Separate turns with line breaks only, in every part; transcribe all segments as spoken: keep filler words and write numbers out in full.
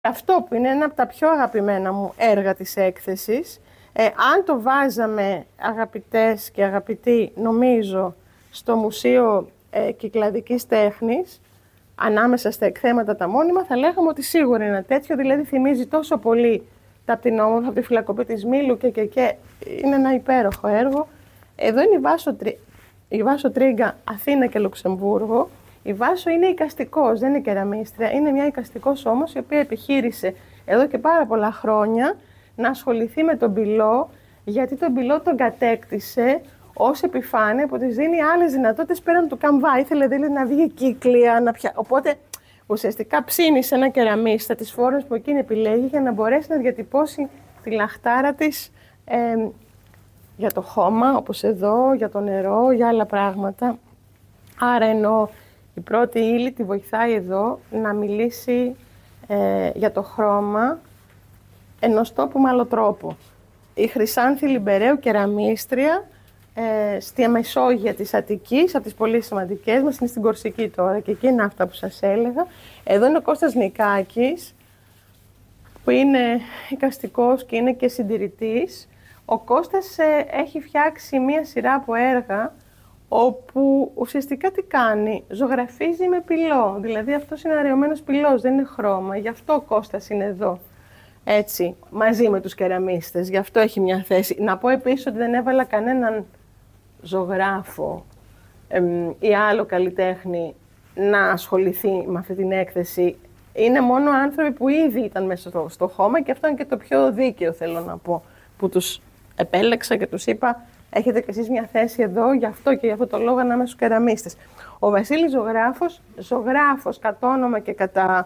Αυτό που είναι ένα από τα πιο αγαπημένα μου έργα της έκθεσης, ε, αν το βάζαμε, αγαπητές και αγαπητοί, νομίζω, στο Μουσείο ε, Κυκλαδικής Τέχνης, ανάμεσα στα εκθέματα τα μόνιμα, θα λέγαμε ότι σίγουρα είναι ένα τέτοιο, δηλαδή θυμίζει τόσο πολύ τα Πτηνόμορφα από τη φυλακοπή της Μήλου και, και, και είναι ένα υπέροχο έργο. Εδώ είναι η Βάσο, η Βάσο Τρίγκα, Αθήνα και Λουξεμβούργο. Η Βάσο είναι εικαστικός, δεν είναι κεραμίστρια, είναι μια εικαστικός όμως, η οποία επιχείρησε εδώ και πάρα πολλά χρόνια να ασχοληθεί με τον πυλό, γιατί τον πυλό τον κατέκτησε ως επιφάνεια που της δίνει άλλες δυνατότητες πέραν του καμβά. Ήθελε δηλαδή να βγει κύκλια, να πια... οπότε ουσιαστικά ψήνει σε ένα κεραμίστα τις φόρμες που εκείνη επιλέγει για να μπορέσει να διατυπώσει τη λαχτάρα της ε, για το χώμα, όπως εδώ, για το νερό, για άλλα πράγματα. Άρα εννοώ, η πρώτη ύλη τη βοηθάει εδώ να μιλήσει ε, για το χρώμα ενός τόπου με άλλο τρόπο. Η Χρυσάνθη Λιμπεραίου, κεραμίστρια, ε, στη Μεσόγεια της Αττικής, από τις πολύ σημαντικές μας, είναι στην Κορσική τώρα και εκεί είναι αυτά που σας έλεγα. Εδώ είναι ο Κώστας Νικάκης, που είναι εικαστικός και είναι και συντηρητής. Ο Κώστας ε, έχει φτιάξει μία σειρά από έργα όπου ουσιαστικά τι κάνει, ζωγραφίζει με πυλό. Δηλαδή αυτός είναι αραιωμένος πυλός, δεν είναι χρώμα. Γι' αυτό ο Κώστας είναι εδώ, έτσι, μαζί με τους κεραμίστες. Γι' αυτό έχει μια θέση. Να πω επίσης ότι δεν έβαλα κανέναν ζωγράφο εμ, ή άλλο καλλιτέχνη να ασχοληθεί με αυτή την έκθεση. Είναι μόνο άνθρωποι που ήδη ήταν μέσα στο, στο χώμα και αυτό είναι και το πιο δίκαιο, θέλω να πω, που τους επέλεξα και τους είπα έχετε κι εσείς μια θέση εδώ, γι' αυτό και γι' αυτό το λόγο ανάμεσα στους κεραμίστες. Ο Βασίλης Ζωγράφος, ζωγράφος κατά όνομα και κατά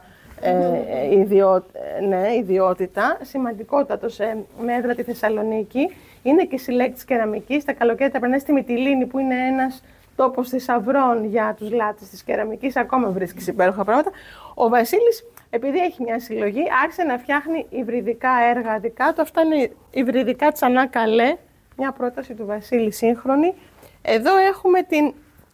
ε, ιδιό, ναι, ιδιότητα, σημαντικότατος ε, με έδρα τη Θεσσαλονίκη, είναι και συλλέκτης κεραμικής. Τα καλοκαίρια τα περνάει στη Μυτιλήνη, που είναι ένας τόπος θησαυρών για τους λάτρεις της κεραμικής, ακόμα βρίσκει υπέροχα πράγματα. Ο Βασίλης, επειδή έχει μια συλλογή, άρχισε να φτιάχνει υβριδικά έργα δικά του. Αυτά είναι υβριδικά Τσανά Καλέ, μια πρόταση του Βασίλη σύγχρονη. Εδώ έχουμε την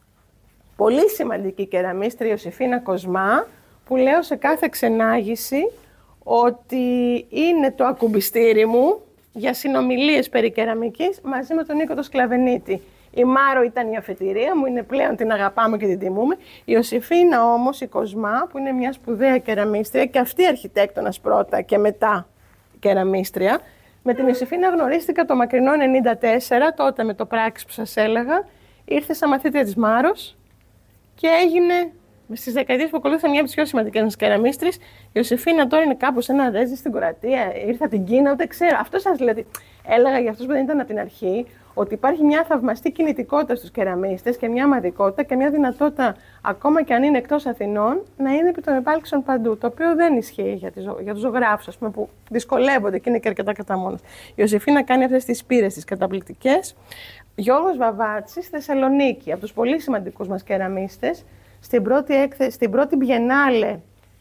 πολύ σημαντική κεραμίστρια Ιωσήφινα Κοσμά, που λέω σε κάθε ξενάγηση ότι είναι το ακουμπιστήρι μου για συνομιλίες περί κεραμικής μαζί με τον Νίκο το Σκλαβενίτη. Η Μάρο ήταν η αφετηρία μου, είναι πλέον την αγαπάμε και την τιμούμε. Η Ιωσήφινα όμως, η Κοσμά, που είναι μια σπουδαία κεραμίστρια και αυτή αρχιτέκτονας πρώτα και μετά κεραμίστρια. Με την Ιωσήφινα γνωρίστηκα το μακρινό ενενήντα τέσσερα, τότε με το πράξι που σας έλεγα. Ήρθε σαν μαθήτρια της Μάρος και έγινε στις δεκαετίες που ακολούθησαν μια από τις πιο σημαντικές μας κεραμίστρες. Η Ιωσήφινα τώρα είναι κάπου σε ένα ρέζι στην Κροατία, ήρθε από την Κίνα, ούτε ξέρω. Αυτό σας δηλαδή έλεγα για αυτούς που δεν ήταν από την αρχή, ότι υπάρχει μια θαυμαστή κινητικότητα στους κεραμίστες και μια ομαδικότητα και μια δυνατότητα, ακόμα και αν είναι εκτός Αθηνών, να είναι επί των επάλξεων παντού. Το οποίο δεν ισχύει για, τις, για τους ζωγράφους, ας πούμε, που δυσκολεύονται και είναι και αρκετά κατά μόνος. Η Ιωσήφινα κάνει αυτές τις πύρες τις καταπληκτικές. Γιώργος Βαβάτσης, Θεσσαλονίκη, από τους πολύ σημαντικούς μας κεραμίστες, στην πρώτη, έκθε, στην πρώτη Biennale,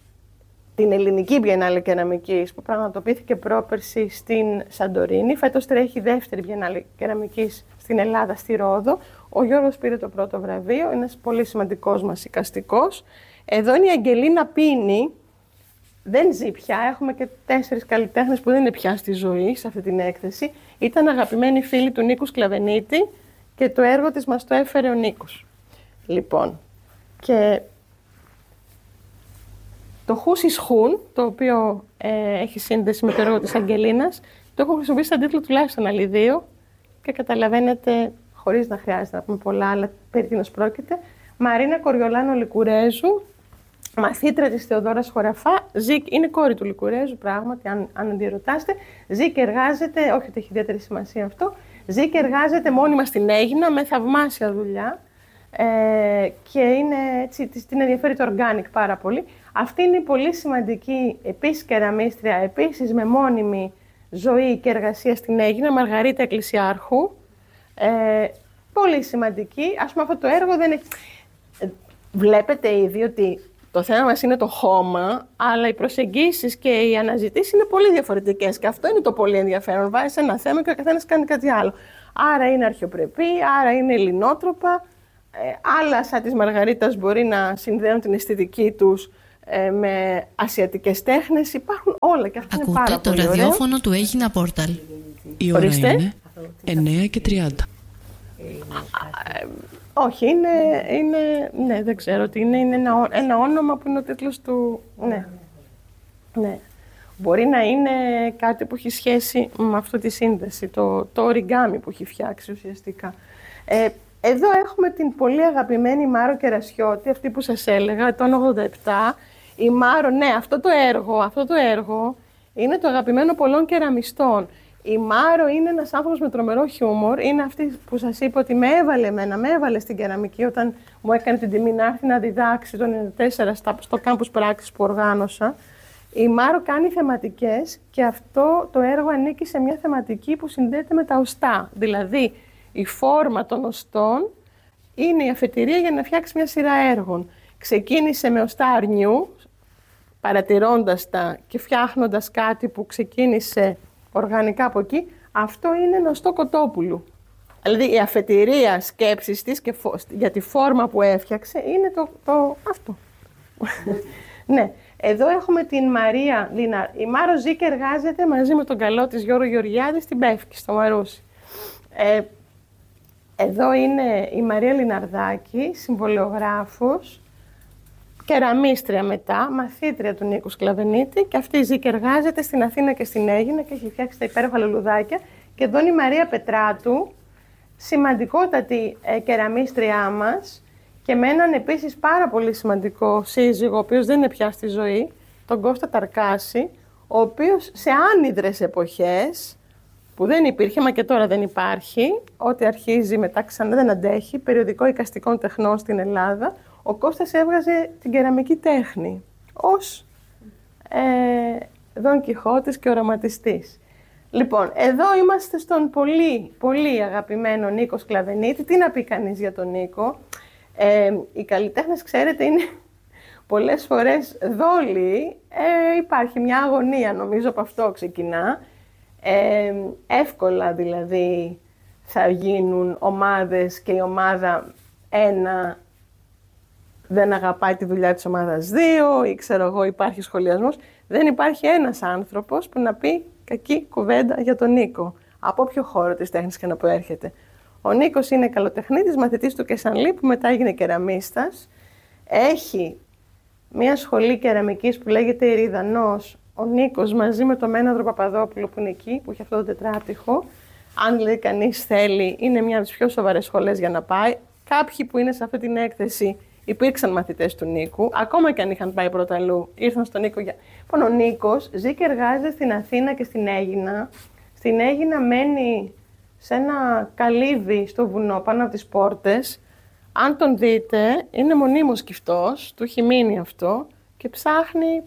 την ελληνική Biennale Κεραμικής, που πραγματοποιήθηκε πρόπερση στην Σαντορίνη. Φέτος τρέχει η δεύτερη Biennale Κεραμικής στην Ελλάδα, στη Ρόδο. Ο Γιώργος πήρε το πρώτο βραβείο, είναι ένας πολύ σημαντικός μας εικαστικός. Εδώ είναι η Αγγελίνα Πίνη, δεν ζει πια, έχουμε και τέσσερις καλλιτέχνες που δεν είναι πια στη ζωή σε αυτή την έκθεση. Ήταν αγαπημένη φίλη του Νίκου Σκλαβενίτη και το έργο της μας το έφερε ο Νίκος. Λοιπόν, και το Χούσις Χούν, το οποίο ε, έχει σύνδεση με το έργο της Αγγελίνας, το έχω χρησιμοποιήσει σαν τίτλο τουλάχιστον άλλοι δύο και καταλαβαίνετε, χωρίς να χρειάζεται να πούμε πολλά άλλα, περί τίνος πρόκειται. Μαρίνα Κοριολάνο Λικουρέζου, μαθήτρια της Θεοδόρας Χωραφά, ζει, είναι κόρη του Λικουρέζου, πράγματι, αν, αν αντιρωτάστε. Ζει και εργάζεται, όχι ότι έχει ιδιαίτερη σημασία αυτό, ζει και εργάζεται μόνιμα στην Αίγινα με θαυμάσια δουλειά. Ε, και είναι, έτσι, την ενδιαφέρει το organic πάρα πολύ. Αυτή είναι η πολύ σημαντική επίσης κεραμίστρια, επίσης με μόνιμη ζωή και εργασία στην Αίγινα, Μαργαρίτα Εκκλησιάρχου. Ε, πολύ σημαντική. Ας πούμε αυτό το έργο δεν έχει... Βλέπετε ήδη ότι το θέμα μας είναι το χώμα, αλλά οι προσεγγίσεις και οι αναζητήσεις είναι πολύ διαφορετικές και αυτό είναι το πολύ ενδιαφέρον. Βάζεις ένα θέμα και ο καθένας κάνει κάτι άλλο. Άρα είναι αρχαιοπρεπή, άρα είναι ελληνότροπα. Ε, άλλα σαν της Μαργαρίτας μπορεί να συνδέουν την αισθητική τους ε, με ασιατικές τέχνες, υπάρχουν όλα και αυτό είναι πάρα
Ακούτε
πολύ
το
ωραίο.
ραδιόφωνο του Έγινα Πόρταλ.
Η ώρα
Ορίστε.
είναι εννέα και τριάντα.
Ε, όχι, είναι, είναι, ναι, δεν ξέρω τι είναι, είναι ένα, ό- ένα όνομα που είναι ο τίτλος του, ναι. Ναι. Μπορεί να είναι κάτι που έχει σχέση με αυτή τη σύνδεση, το, το origami που έχει φτιάξει ουσιαστικά. Ε, εδώ έχουμε την πολύ αγαπημένη Μάρο Κερασιώτη, αυτή που σας έλεγα, το ογδόντα επτά. Η Μάρο, ναι, αυτό το έργο, αυτό το έργο είναι το αγαπημένο πολλών κεραμιστών. Η Μάρο είναι ένας άνθρωπος με τρομερό χιούμορ. Είναι αυτή που σας είπα ότι με έβαλε εμένα, με έβαλε στην κεραμική όταν μου έκανε την τιμή να έρθει να διδάξει το ενενήντα τέσσερα στα- στο κάμπους πράξης που οργάνωσα. Η Μάρο κάνει θεματικές και αυτό το έργο ανήκει σε μια θεματική που συνδέεται με τα οστά. Δηλαδή, η φόρμα των οστών είναι η αφετηρία για να φτιάξει μια σειρά έργων. Ξεκίνησε με οστά αρνιού, παρατηρώντας τα και φτιάχνοντας κάτι που ξεκίνησε οργανικά από εκεί. Αυτό είναι ένα οστό κοτόπουλου. Δηλαδή, η αφετηρία σκέψης της και φο- για τη φόρμα που έφτιαξε είναι το, το αυτό. Ναι. Εδώ έχουμε την Μαρία Λιναρ. Η Μάρο ζει και εργάζεται μαζί με τον καλό της Γιώργο Γεωργιάδη στην Πεύκη, στο Μαρούσι. Ε, εδώ είναι η Μαρία Λιναρδάκη, συμβολιογράφος, κεραμίστρια μετά, μαθήτρια του Νίκου Σκλαβενίτη, και αυτή ζει και εργάζεται στην Αθήνα και στην Αίγινα και έχει φτιάξει τα υπέροχα λουλουδάκια. Και εδώ είναι η Μαρία Πετράτου, σημαντικότατη ε, κεραμίστριά μας, και με έναν επίσης πάρα πολύ σημαντικό σύζυγο, ο οποίος δεν είναι πια στη ζωή, τον Κώστα Ταρκάση, ο οποίος σε άνυδρες εποχές, που δεν υπήρχε, μα και τώρα δεν υπάρχει, ό,τι αρχίζει μετά ξανά δεν αντέχει, περιοδικό εικαστικών τεχνών στην Ελλάδα, ο Κώστας έβγαζε την κεραμική τέχνη ως ε, Δον Κιχώτης και οραματιστής. Λοιπόν, εδώ είμαστε στον πολύ, πολύ αγαπημένο Νίκο Σκλαβενίτη. Τι να πει κανείς για τον Νίκο? Ε, οι καλλιτέχνες, ξέρετε, είναι πολλές φορές δόλοι. Ε, υπάρχει μια αγωνία, νομίζω από αυτό ξεκινά. Ε, εύκολα δηλαδή θα γίνουν ομάδες και η ομάδα ένα δεν αγαπάει τη δουλειά της ομάδας δύο ή ξέρω εγώ υπάρχει σχολιασμός. Δεν υπάρχει ένας άνθρωπος που να πει κακή κουβέντα για τον Νίκο, από όποιο χώρο της τέχνης και να προέρχεται. Ο Νίκος είναι καλοτεχνίτης, μαθητής του Κεσανλή, που μετά έγινε κεραμίστας. Έχει μια σχολή κεραμικής που λέγεται Ηριδανός. Ο Νίκος μαζί με τον Μέναδρο Παπαδόπουλο που είναι εκεί, που έχει αυτό το τετράπτυχο. Αν δηλαδή κανείς θέλει, είναι μια από τις πιο σοβαρές σχολές για να πάει. Κάποιοι που είναι σε αυτή την έκθεση υπήρξαν μαθητές του Νίκου, ακόμα και αν είχαν πάει πρώτα αλλού, ήρθαν στον Νίκο για... Λοιπόν, ο Νίκος ζει και εργάζεται στην Αθήνα και στην Αίγινα. Στην Αίγινα μένει σε ένα καλύβι στο βουνό πάνω από τις πόρτες. Αν τον δείτε, είναι μονίμως κυφτός, του έχει μείνει αυτό και ψάχνει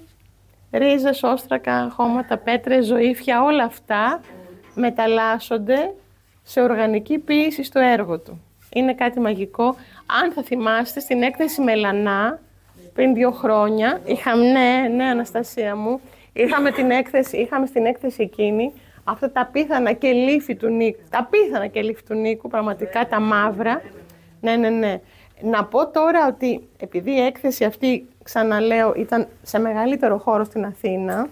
ρίζες, όστρακα, χώματα, πέτρες, ζωήφια, όλα αυτά μεταλλάσσονται σε οργανική ποίηση στο έργο του. Είναι κάτι μαγικό. Αν θα θυμάστε, στην έκθεση Μελανά, πριν δύο χρόνια, είχαμε, ναι, ναι, Αναστασία μου, είχαμε, την έκθεση, είχαμε στην έκθεση εκείνη αυτά τα πίθανα και λύφη του Νίκου. Τα πίθανα και λύφη του Νίκου, πραγματικά τα μαύρα. Ναι, ναι, ναι. Να πω τώρα ότι επειδή η έκθεση αυτή, ξαναλέω, ήταν σε μεγαλύτερο χώρο στην Αθήνα,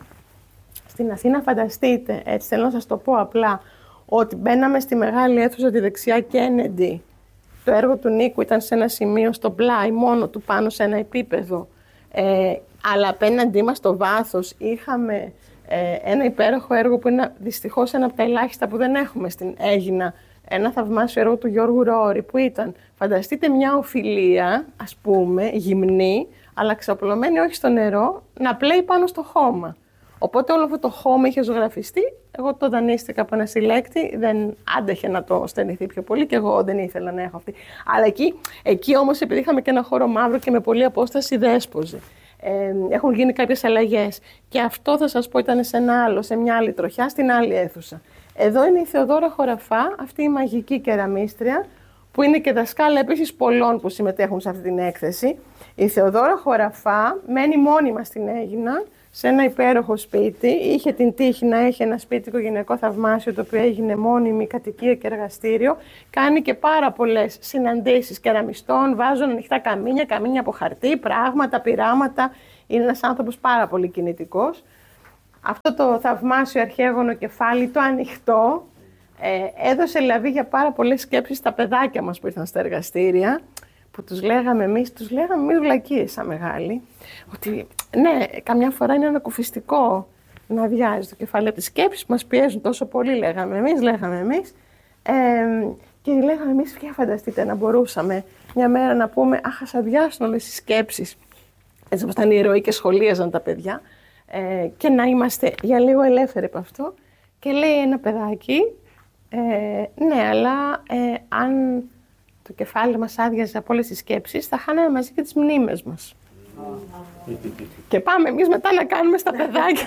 στην Αθήνα φανταστείτε, έτσι θέλω να σας το πω απλά, ότι μπαίναμε στη μεγάλη αίθουσα τη δεξιά Kennedy. Το έργο του Νίκου ήταν σε ένα σημείο στο πλάι, μόνο του πάνω σε ένα επίπεδο. Ε, αλλά απέναντί μας στο βάθος είχαμε ε, ένα υπέροχο έργο που είναι δυστυχώς ένα από τα ελάχιστα που δεν έχουμε στην Αίγινα. Ένα θαυμάσιο έργο του Γιώργου Ρόρη που ήταν, φανταστείτε μια οφιλία, ας πούμε, γυμνή, αλλά ξαπλωμένη όχι στο νερό, να πλέει πάνω στο χώμα. Οπότε όλο αυτό το χώμα είχε ζωγραφιστεί. Εγώ το δανείστηκα από ένα συλλέκτη, δεν άντεχε να το στενηθεί πιο πολύ και εγώ δεν ήθελα να έχω αυτή. Αλλά εκεί, εκεί όμως, επειδή είχαμε και ένα χώρο μαύρο και με πολλή απόσταση, δέσποζε. Ε, έχουν γίνει κάποιες αλλαγές. Και αυτό θα σας πω ήταν σε ένα άλλο, σε μια άλλη τροχιά, στην άλλη αίθουσα. Εδώ είναι η Θεοδόρα Χωραφά, αυτή η μαγική κεραμίστρια, που είναι και δασκάλα επίσης πολλών που συμμετέχουν σε αυτή την έκθεση. Η Θεοδόρα Χωραφά μένει μόνιμα στην Αίγινα, σε ένα υπέροχο σπίτι. Είχε την τύχη να έχει ένα σπίτι οικογενειακό θαυμάσιο, το οποίο έγινε μόνιμη κατοικία και εργαστήριο. Κάνει και πάρα πολλές συναντήσεις κεραμιστών, βάζουν ανοιχτά καμίνια, καμίνια από χαρτί, πράγματα, πειράματα. Είναι ένας άνθρωπος πάρα πολύ κινητικός. Αυτό το θαυμάσιο αρχαίγωνο κεφάλι, το ανοιχτό, ε, έδωσε λαβή για πάρα πολλές σκέψεις στα παιδάκια μας που ήρθαν στα εργαστήρια, που τους λέγαμε εμείς, τους λέγαμε εμείς βλακίες σαν μεγάλοι, ότι ναι, καμιά φορά είναι ανακουφιστικό να αδειάζει το κεφάλι από τις σκέψεις που μας πιέζουν τόσο πολύ, λέγαμε εμείς, λέγαμε εμείς. Ε, και λέγαμε εμείς, ποια φανταστείτε να μπορούσαμε μια μέρα να πούμε, αχ, ας αδειάσουν όλες οι σκέψεις, έτσι όπως ήταν ηρωοί και σχολίαζαν τα παιδιά, ε, και να είμαστε για λίγο ελεύθεροι από αυτό. Και λέει ένα παιδάκι, ε, ναι, αλλά ε, αν το κεφάλι μας άδειαζε από όλες τις σκέψεις, θα χάναμε μαζί και τις μνήμες μας. Και πάμε εμείς μετά να κάνουμε στα παιδάκια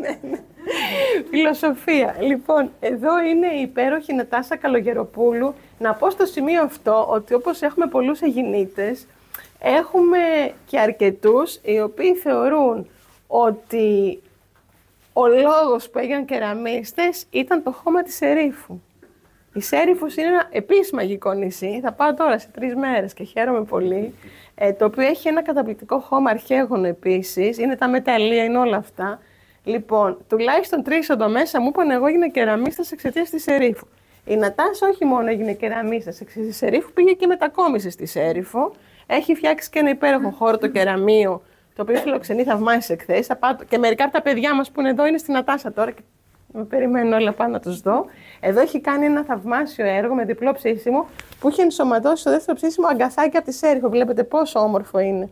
φιλοσοφία. Λοιπόν, εδώ είναι η υπέροχη Νατάσα Καλογεροπούλου. Να πω στο σημείο αυτό ότι όπως έχουμε πολλούς Αιγινήτες, έχουμε και αρκετούς οι οποίοι θεωρούν ότι ο λόγος που έγιναν κεραμίστες ήταν το χώμα της Ερήφου. Η Σέριφος είναι ένα επίσης μαγικό νησί, θα πάω τώρα σε τρεις μέρες και χαίρομαι πολύ, ε, το οποίο έχει ένα καταπληκτικό χώμα αρχαίγωνο επίσης, είναι τα μεταλλεία, είναι όλα αυτά. Λοιπόν, τουλάχιστον τρεις εδώ μέσα μου είπαν εγώ έγινα κεραμίστας εξαιτίας της Σερίφου. Η Νατάσα όχι μόνο έγινε κεραμίστας εξαιτίας της Σερίφου, πήγε και μετακόμισε στη Σέριφο. Έχει φτιάξει και ένα υπέροχο χώρο, το κεραμείο, το οποίο φιλοξενεί θαυμάσιες εκθέσεις. Και μερικά από τα παιδιά μας που είναι εδώ είναι στη Νατάσα τώρα. Και με περιμένουν όλα πάνω να τους δω. Εδώ έχει κάνει ένα θαυμάσιο έργο με διπλό ψήσιμο που είχε ενσωματώσει στο δεύτερο ψήσιμο αγκαθάκι από τη Σέριφο. Βλέπετε πόσο όμορφο είναι.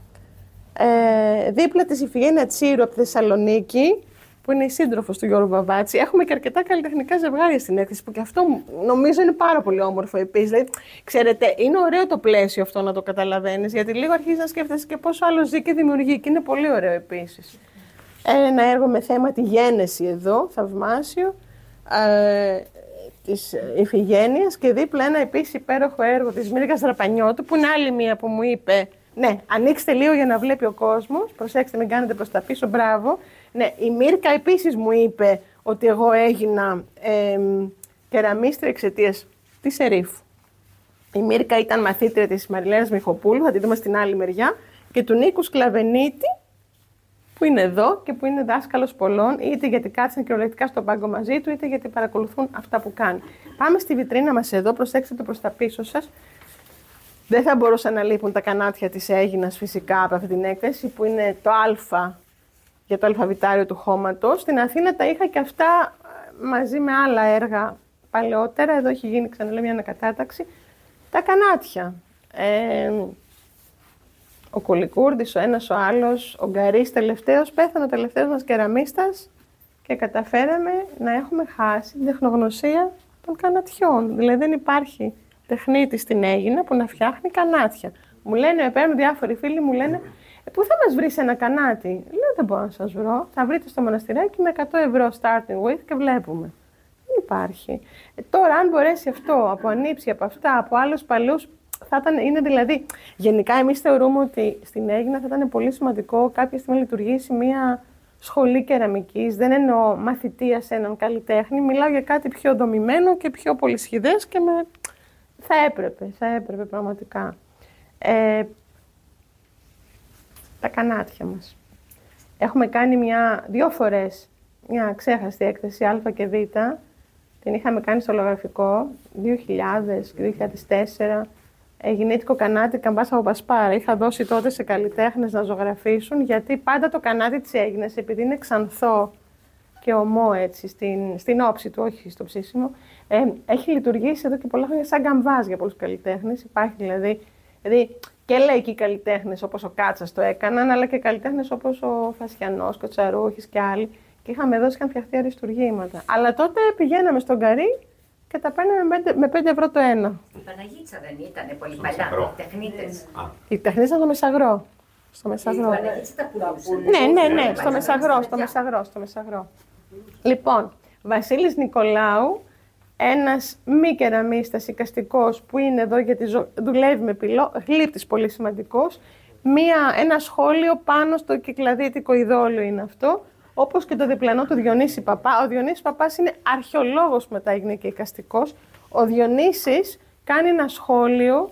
Ε, δίπλα της Ιφηγένεια Τσίρου από τη Θεσσαλονίκη, που είναι η σύντροφος του Γιώργου Βαβάτση. Έχουμε και αρκετά καλλιτεχνικά ζευγάρια στην έκθεση, που και αυτό νομίζω είναι πάρα πολύ όμορφο επίσης. Δηλαδή, ξέρετε, είναι ωραίο το πλαίσιο αυτό να το καταλαβαίνεις, γιατί λίγο αρχίζεις να σκέφτεσαι και πόσο άλλο ζει και δημιουργεί, και είναι πολύ ωραίο επίσης. Ένα έργο με θέμα τη γένεση εδώ, θαυμάσιο, ε, της Ιφηγένειας, και δίπλα ένα επίσης υπέροχο έργο της Μύρικας Δραπανιώτου, που είναι άλλη μία που μου είπε, ναι, ανοίξτε λίγο για να βλέπει ο κόσμος, προσέξτε μην κάνετε προς τα πίσω, μπράβο. Ναι, η Μύρκα επίσης μου είπε ότι εγώ έγινα ε, κεραμίστρια εξαιτίας της Σερίφου. Η Μύρκα ήταν μαθήτρια της Μαριλένας Μιχοπούλου, θα τη δούμε στην άλλη μεριά, και του Νίκου Σκλαβενίτη, που είναι εδώ και που είναι δάσκαλος πολλών, είτε γιατί κάτσαν κυριολεκτικά στον πάγκο μαζί του, είτε γιατί παρακολουθούν αυτά που κάνει. Πάμε στη βιτρίνα μας εδώ, προσέξτε το προς τα πίσω σας. Δεν θα μπορούσαν να λείπουν τα κανάτια της Αίγινας φυσικά από αυτή την έκθεση, που είναι το Α για το αλφαβητάριο του χώματος. Στην Αθήνα τα είχα και αυτά μαζί με άλλα έργα παλαιότερα. Εδώ έχει γίνει, ξαναλέω, μια ανακατάταξη. Τα κανάτια. Ε, ο Κουλικούρδης, ο ένας, ο άλλος, ο Γκαρίς τελευταίος, πέθανε ο τελευταίος μας κεραμίστας και καταφέραμε να έχουμε χάσει την τεχνογνωσία των κανατιών. Δηλαδή δεν υπάρχει τεχνίτη στην Αίγινα που να φτιάχνει κανάτια. Μου λένε, παίρνουν διάφοροι φίλοι, μου λένε, ε, πού θα μας βρεις ένα κανάτι? Λέω, δεν μπορώ να σας βρω. Θα βρείτε στο μοναστηράκι με εκατό ευρώ starting with και βλέπουμε. Δεν υπάρχει. Ε, τώρα, αν μπορέσει αυτό από ανήψη, από αυτά, από άλλους παλιούς, θα ήταν, είναι δηλαδή, γενικά εμείς θεωρούμε ότι στην Αίγινα θα ήταν πολύ σημαντικό κάποια στιγμή να λειτουργήσει μια σχολή κεραμικής. Δεν εννοώ μαθητεία σε έναν καλλιτέχνη, μιλάω για κάτι πιο δομημένο και πιο πολυσχηδές και με... θα έπρεπε, θα έπρεπε πραγματικά. Ε, τα κανάτια μας. Έχουμε κάνει μια, δύο φορές μια ξέχαστη έκθεση Α και Β. Την είχαμε κάνει στο Λογραφικό δύο χιλιάδες και δύο χιλιάδες τέσσερα. Γεννήτικο κανάτι Καμπάς από Πασπάρα. Είχα δώσει τότε σε καλλιτέχνες να ζωγραφίσουν, γιατί πάντα το κανάτι της Αίγινας, επειδή είναι ξανθό και ομό έτσι, στην, στην όψη του, όχι στο ψήσιμο, ε, έχει λειτουργήσει εδώ και πολλά χρόνια σαν καμβάς για πολλούς καλλιτέχνες. Υπάρχει δηλαδή, δηλαδή και λαϊκοί καλλιτέχνες όπως ο Κάτσας το έκαναν, αλλά και καλλιτέχνες όπως ο Φασιανός, ο Τσαρούχης και άλλοι. Και είχαμε δώσει είχαν φτιαχτεί αριστουργήματα. Αλλά τότε πηγαίναμε στον Καρύ και τα παίρναμε με πέντε ευρώ το ένα.
Η Παναγίτσα δεν ήταν πολύ παλιά, οι τεχνίτες.
Οι τεχνίτες ήταν στο Μεσαγρό. Στο Μεσαγρό.
Η Παναγίτσα τα πουλούσαν.
Ναι, ναι, ναι, στο Μεσαγρό, στο Μεσαγρό, στο Μεσαγρό. Λοιπόν, Βασίλης Νικολάου, ένας μη κεραμίστας εικαστικός που είναι εδώ γιατί δουλεύει με πυλό, γλύπτης πολύ σημαντικός. Μία, ένα σχόλιο πάνω στο κυκλαδίτικο ειδόλιο είναι αυτό, όπως και το διπλανό του Διονύση Παπά. Ο Διονύσης Παπάς είναι αρχαιολόγος, μετά έγινε και εικαστικός. Ο Διονύσης κάνει ένα σχόλιο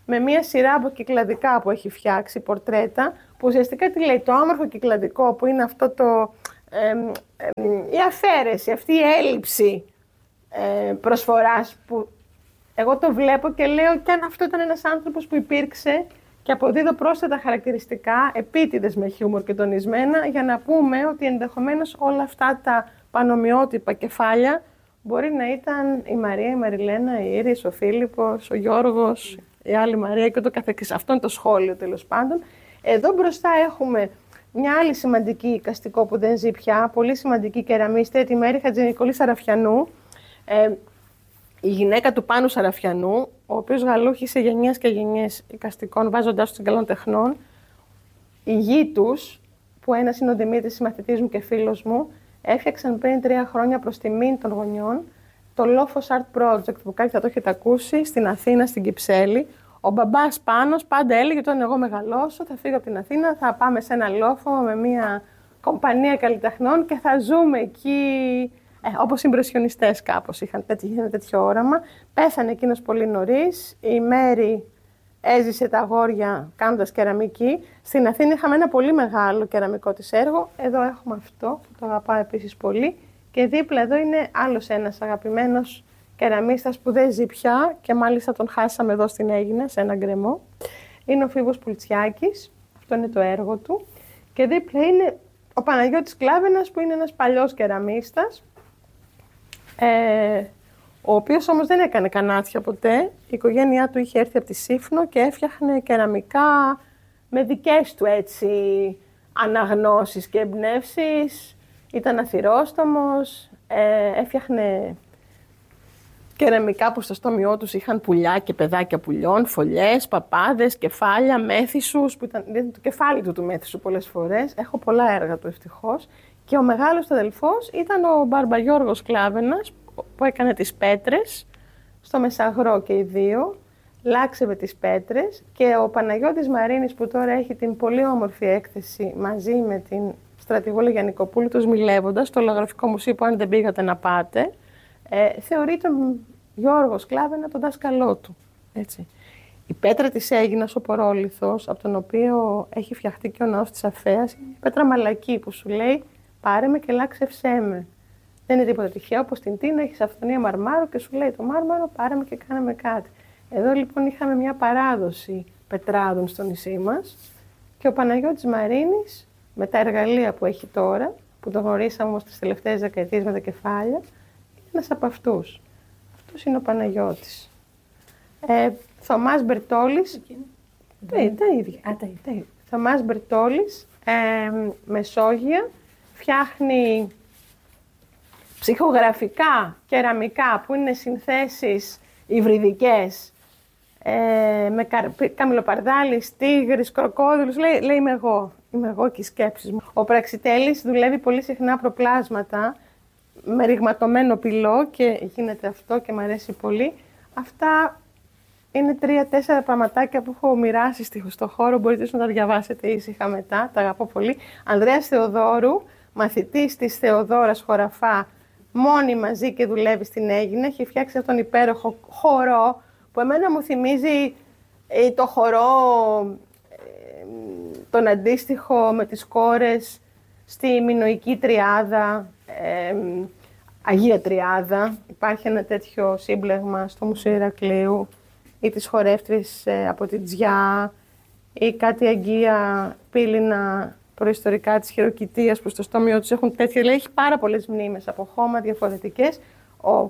με μία σειρά από κυκλαδικά που έχει φτιάξει, πορτρέτα, που ουσιαστικά τι λέει, το όμορφο κυκλαδικό που είναι αυτό το, ε, ε, η αφαίρεση, αυτή η έλλειψη ε, προσφοράς που εγώ το βλέπω και λέω και αν αυτό ήταν ένας άνθρωπος που υπήρξε και αποδίδω πρόσθετα χαρακτηριστικά, επίτηδες με χιούμορ και τονισμένα, για να πούμε ότι ενδεχομένως όλα αυτά τα πανομοιότυπα κεφάλια μπορεί να ήταν η Μαρία, η Μαριλένα, η Ήρης, ο Φίλιππος, ο Γιώργος, η άλλη Μαρία και το καθεξής. Αυτό είναι το σχόλιο τέλος πάντων. Εδώ μπροστά έχουμε μια άλλη σημαντική εικαστικό που δεν ζει πια, πολύ σημαντική κεραμίστρια, τη Μέρη Χατζηνικολή Σαραφιανού, ε, η γυναίκα του Πάνου Σαραφιανού, ο οποίος γαλούχησε γενιές και γενιές εικαστικών, βάζοντάς τους καλών τεχνών. Οι γη τους, που ένας είναι ο Δημήτρης, συμμαθητής μου και φίλος μου, έφτιαξαν πριν τρία χρόνια προς τιμήν των γονιών το Λόφος Art Project, που κάποιοι θα το έχετε ακούσει, στην Αθήνα, στην Κυψέλη. Ο μπαμπάς Πάνος πάντα έλεγε ότι όταν εγώ μεγαλώσω θα φύγω από την Αθήνα, θα πάμε σε ένα λόφο με μια κομπανία καλλιτεχνών και θα ζούμε εκεί, ε, όπως οι ιμπρεσιονιστές κάπως είχαν τέτοιο, είχαν τέτοιο όραμα. Πέθανε εκείνος πολύ νωρίς, η Μέρη έζησε τα αγόρια κάνοντας κεραμική. Στην Αθήνα είχαμε ένα πολύ μεγάλο κεραμικό της έργο. Εδώ έχουμε αυτό, που το αγαπάω επίσης πολύ. Και δίπλα εδώ είναι άλλος ένας αγαπημένος κεραμίστας που δεν ζει πια και μάλιστα τον χάσαμε εδώ στην Αίγινα, σε ένα γκρεμό. Είναι ο Φίβος Πουλτσιάκης, αυτό είναι το έργο του. Και δίπλα είναι ο Παναγιώτης Κλάβενας, που είναι ένας παλιός κεραμίστας, ε, ο οποίος όμως δεν έκανε κανάτια ποτέ. Η οικογένειά του είχε έρθει από τη Σύφνο και έφτιαχνε κεραμικά με δικές του έτσι αναγνώσεις και εμπνεύσεις. Ήταν αθυρόστομος, ε, έφτιαχνε κεραμικά που στο στόμιό τους είχαν πουλιά και παιδάκια πουλιών, φωλιές, παπάδες, κεφάλια, μέθησους, που ήταν το κεφάλι του του μέθησου πολλές φορές. Έχω πολλά έργα του ευτυχώς. Και ο μεγάλος του αδελφός ήταν ο Μπαρμπαγιώργος Κλάβενας, που έκανε τις πέτρες στο Μεσαγρό και οι δύο. Λάξευε τις πέτρες και ο Παναγιώτης Μαρίνης, που τώρα έχει την πολύ όμορφη έκθεση μαζί με την στρατηγό Λεγιαννικοπούλου, τους Μιλεύοντας, στο Λογραφικό Μουσείο, που αν δεν πήγατε να πάτε, ε, θεωρεί τον Γιώργο Κλάβενα τον δάσκαλό του. Έτσι. Η πέτρα της Αίγινας, ο πορόλιθος, από τον οποίο έχει φτιαχτεί και ο ναός της Αφέας, είναι η πέτρα μαλακή που σου λέει «Πάρε με και λάξευσέ με». Δεν είναι τίποτα τυχαίο, όπως την Τίνα, έχεις αυθονία μαρμάρου και σου λέει το μάρμαρο «Πάρε με και κάνε με κάτι». Εδώ λοιπόν είχαμε μια παράδοση πετράδων στο νησί μας και ο Παναγιώτης Μαρίνης, με τα εργαλεία που έχει τώρα, που το γνωρίσαμε όμως τις τελευταίες δεκαετίες με τα κεφάλια, είναι ένας από αυτούς. Αυτός είναι ο Παναγιώτης. Ε, Θωμάς Μπερτόλης, τα, τα ίδια. Α, τα ίδια. Θωμάς Μπερτόλης, ε, Μεσόγεια, φτιάχνει ψυχογραφικά, κεραμικά, που είναι συνθέσεις υβριδικές, ε, με καμιλοπαρδάλης, τίγρης, κροκόδιλους, λέει, λέει είμαι εγώ. Είμαι εγώ και οι σκέψεις μου. Ο Πραξιτέλης δουλεύει πολύ συχνά προπλάσματα με ρηγματωμένο πυλό και γίνεται αυτό και μου αρέσει πολύ. Αυτά είναι τρία-τέσσερα πραγματάκια που έχω μοιράσει στο χώρο. Μπορείτε να τα διαβάσετε ήσυχα μετά. Τα αγαπώ πολύ. Ανδρέας Θεοδόρου, μαθητής της Θεοδόρας Χωραφά, μόνη μαζί και δουλεύει στην Αίγινα. Έχει φτιάξει αυτόν τον υπέροχο χορό που εμένα μου θυμίζει το χορό, τον αντίστοιχο με τις κόρες στη Μινωική Τριάδα, ε, Αγία Τριάδα. Υπάρχει ένα τέτοιο σύμπλεγμα στο Μουσείο Ηρακλείου, ή τις χορεύτρες ε, από την Τζιά, ή κάτι αγγεία πύληνα προϊστορικά της Χειροκητίας που στο στόμιο τους έχουν τέτοια. Λέει, έχει πάρα πολλές μνήμες από χώμα διαφορετικές. Ο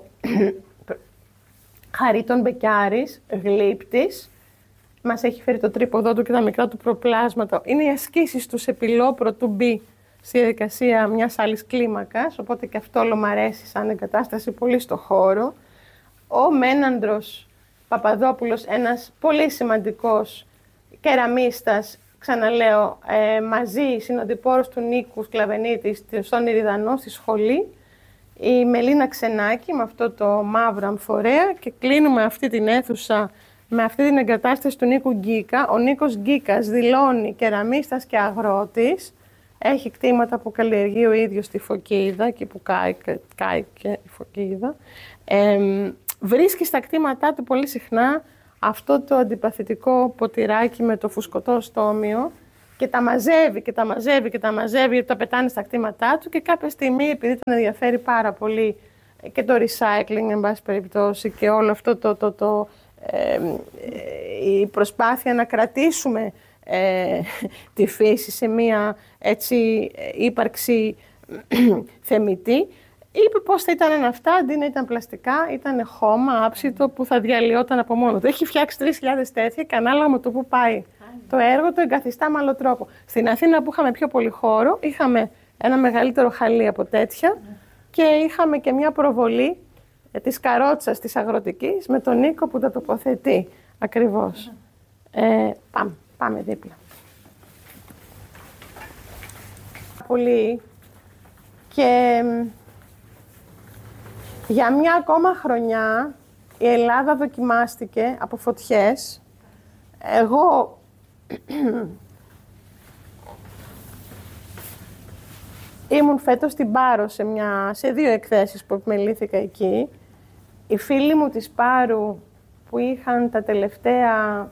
Χαρίτων Μπεκιάρης, γλύπτης, μας έχει φέρει το τρίποδό του και τα μικρά του προπλάσματα. Είναι οι ασκήσεις του σε πυλό πρωτού μπει στη διαδικασία μιας άλλης κλίμακας, οπότε και αυτό όλο μ' αρέσει σαν εγκατάσταση πολύ στο χώρο. Ο Μένανδρος Παπαδόπουλος, ένας πολύ σημαντικός κεραμίστας, ξαναλέω, ε, μαζί συνοδοιπόρος του Νίκου Σκλαβενίτη στον Ηριδανό στη σχολή. Η Μελίνα Ξενάκη με αυτό το μαύρο αμφορέα και κλείνουμε αυτή την αίθουσα με αυτή την εγκατάσταση του Νίκου Γκίκα. Ο Νίκος Γκίκας δηλώνει κεραμίστας και αγρότης. Έχει κτήματα που καλλιεργεί ο ίδιος στη Φωκίδα, εκεί που κάει, κάει και η Φωκίδα. Ε, βρίσκει στα κτήματά του πολύ συχνά αυτό το αντιπαθητικό ποτηράκι με το φουσκωτό στόμιο και τα μαζεύει και τα μαζεύει και τα μαζεύει, γιατί τα πετάνε στα κτήματά του και κάποια στιγμή, επειδή τον ενδιαφέρει πάρα πολύ και το recycling, εν πάση περιπτώσει, και όλο αυτό το, το, το, ε, η προσπάθεια να κρατήσουμε ε, τη φύση σε μία έτσι ύπαρξη θεμιτή, είπε πώς θα ήταν αυτά, αντί να ήταν πλαστικά, ήταν χώμα άψητο που θα διαλυόταν από μόνο του. Έχει φτιάξει τρεις χιλιάδες τέτοια και ανάλογα με το που πάει το έργο το εγκαθιστά με άλλο τρόπο. Στην Αθήνα που είχαμε πιο πολύ χώρο, είχαμε ένα μεγαλύτερο χαλί από τέτοια και είχαμε και μια προβολή της καρότσας της αγροτικής με τον Νίκο που τα τοποθετεί ακριβώς. Ε, πάμε, πάμε δίπλα. Πολύ και για μια ακόμα χρονιά η Ελλάδα δοκιμάστηκε από φωτιές. Εγώ ήμουν φέτος στην Πάρο σε, μια, σε δύο εκθέσεις που επιμελήθηκα εκεί. Οι φίλοι μου της Πάρου που είχαν τα τελευταία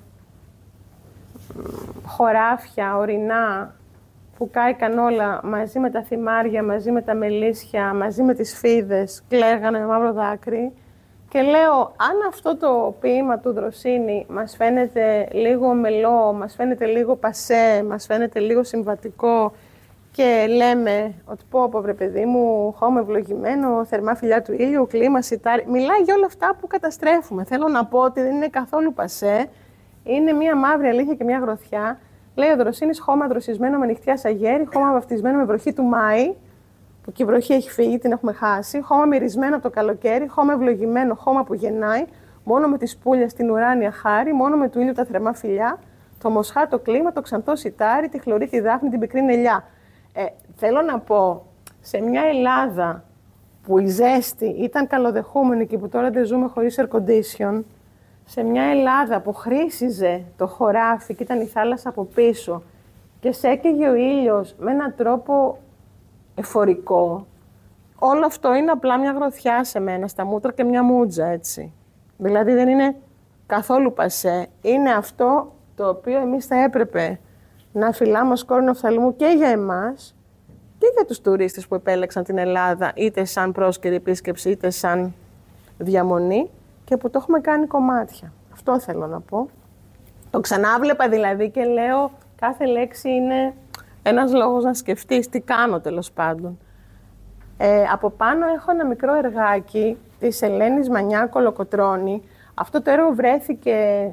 χωράφια, ορεινά, που κάηκαν όλα μαζί με τα θυμάρια, μαζί με τα μελίσια, μαζί με τις φίδες, κλαίγανε με μαύρο δάκρυ. Και λέω, αν αυτό το ποίημα του Δροσίνη μας φαίνεται λίγο μελό, μας φαίνεται λίγο πασέ, μας φαίνεται λίγο συμβατικό και λέμε ότι πω, πω βρε παιδί μου, χώμα ευλογημένο, θερμά φιλιά του ήλιου, κλίμα, σιτάρι. Μιλάει για όλα αυτά που καταστρέφουμε. Θέλω να πω ότι δεν είναι καθόλου πασέ. Είναι μία μαύρη αλήθεια και μία γροθιά. Λέει ο Δροσίνης, χώμα δροσισμένο με νυχτιά σαγέρι, χώμα βαφτισμένο με βροχή του Μάη, που και η βροχή έχει φύγει, την έχουμε χάσει, χώμα μυρισμένο από το καλοκαίρι, χώμα ευλογημένο, χώμα που γεννάει, μόνο με τις πουλιες στην ουράνια χάρη, μόνο με του ήλιου τα θερμά φιλιά, το μοσχά, το κλίμα, το ξανθό σιτάρι, τη χλωρή, τη δάφνη, την πικρή νελιά. Ε, θέλω να πω, σε μια Ελλάδα που η ζέστη ήταν καλοδεχούμενη και που τώρα δεν ζούμε χωρίς air condition, σε μια Ελλάδα που χρήσιζε το χωράφι και ήταν η θάλασσα από πίσω και σέκαιγε ο ήλιος με έναν τρόπο εφορικό, όλο αυτό είναι απλά μια γροθιά σε μένα, στα μούτρα και μια μούτζα, έτσι. Δηλαδή δεν είναι καθόλου πασέ. Είναι αυτό το οποίο εμείς θα έπρεπε να φυλάμε ως κόρνο οφθαλμού και για εμάς και για τους τουρίστες που επέλεξαν την Ελλάδα, είτε σαν πρόσκαιρη επίσκεψη, είτε σαν διαμονή, και που το έχουμε κάνει κομμάτια. Αυτό θέλω να πω. Το ξανάβλεπα δηλαδή και λέω κάθε λέξη είναι ένας λόγος να σκεφτείς τι κάνω, τέλος πάντων. Ε, από πάνω έχω ένα μικρό εργάκι της Ελένης Μανιά Κολοκοτρώνη. Αυτό το έργο βρέθηκε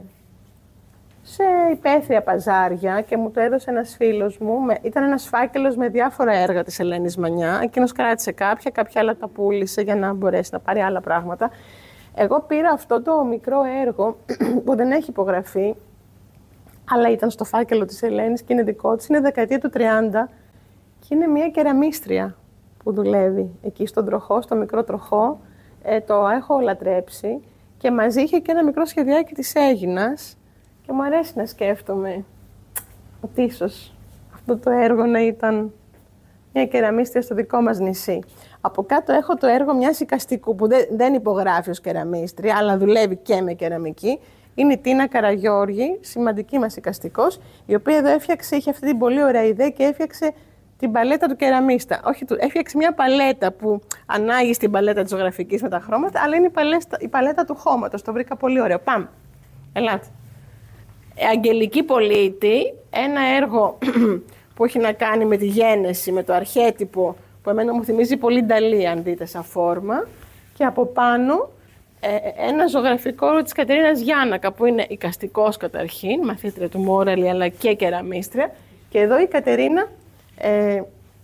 σε υπαίθρια παζάρια και μου το έδωσε ένας φίλος μου. Ήταν ένας φάκελος με διάφορα έργα της Ελένης Μανιά. Εκείνος κράτησε κάποια, κάποια άλλα τα πούλησε για να μπορέσει να πάρει άλλα πράγματα. Εγώ πήρα αυτό το μικρό έργο που δεν έχει υπογραφεί, αλλά ήταν στο φάκελο της Ελένης και είναι δικό της, είναι δεκαετία του τριάντα και είναι μια κεραμίστρια που δουλεύει εκεί στον τροχό, στο μικρό τροχό. Ε, το έχω λατρέψει και μαζί είχε και ένα μικρό σχεδιάκι της Αίγινας και μου αρέσει να σκέφτομαι ότι ίσως αυτό το έργο να ήταν μια κεραμίστρια στο δικό μας νησί. Από κάτω έχω το έργο μιας οικαστικού που δεν, δεν υπογράφει ως κεραμίστρια, αλλά δουλεύει και με κεραμική. Είναι η Τίνα Καραγιώργη, σημαντική μας οικαστικός, η οποία εδώ έφτιαξε, είχε αυτή την πολύ ωραία ιδέα και έφτιαξε την παλέτα του κεραμίστα. Όχι, του, έφτιαξε μια παλέτα που ανάγει στην παλέτα της ζωγραφικής με τα χρώματα, αλλά είναι η, παλέστα, η παλέτα του χώματος. Το βρήκα πολύ ωραίο. Πάμε. Ελάτε. Αγγελική Πολίτη, ένα έργο που έχει να κάνει με τη γένεση, με το αρχέτυπο, που εμένα μου θυμίζει πολύ Νταλή, αν δείτε σαν φόρμα. Και από πάνω ε, ένα ζωγραφικό της Κατερίνας Γιάννακα, που είναι οικαστικός καταρχήν, μαθήτρια του Μόραλη, αλλά και κεραμίστρια. Και εδώ η Κατερίνα ε,